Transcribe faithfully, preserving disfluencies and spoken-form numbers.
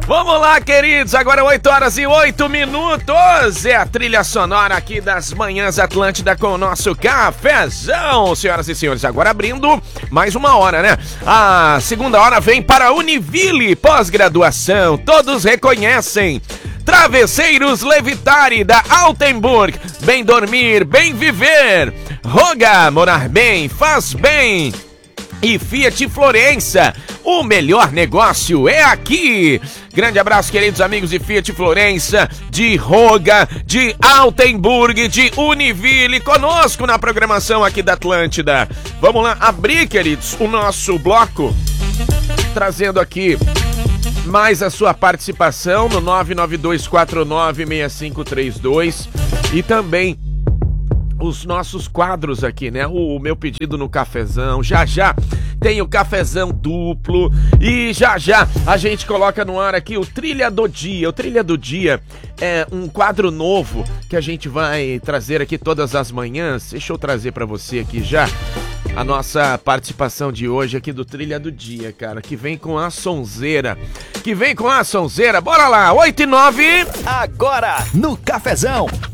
Vamos lá, queridos, agora oito horas e oito minutos, é a trilha sonora aqui das Manhãs Atlântida com o nosso cafezão, senhoras e senhores, agora abrindo mais uma hora, né? A segunda hora vem para a Univille, pós-graduação, todos reconhecem. Travesseiros Levitare da Altenburg, bem dormir, bem viver. Roga, morar bem, faz bem. E Fiat Florença, o melhor negócio é aqui. Grande abraço, queridos amigos de Fiat Florença, de Roga, de Altenburg, de Univille, conosco na programação aqui da Atlântida. Vamos lá abrir, queridos, o nosso bloco, trazendo aqui mais a sua participação no nove nove dois quatro nove seis cinco três dois e também os nossos quadros aqui, né? O, o meu pedido no cafezão, já já tem o cafezão duplo e já já a gente coloca no ar aqui o Trilha do Dia. O Trilha do Dia é um quadro novo que a gente vai trazer aqui todas as manhãs. Deixa eu trazer pra você aqui já a nossa participação de hoje aqui do Trilha do Dia, cara, que vem com a sonzeira, que vem com a sonzeira. Bora lá, oito e nove. Agora, no cafezão,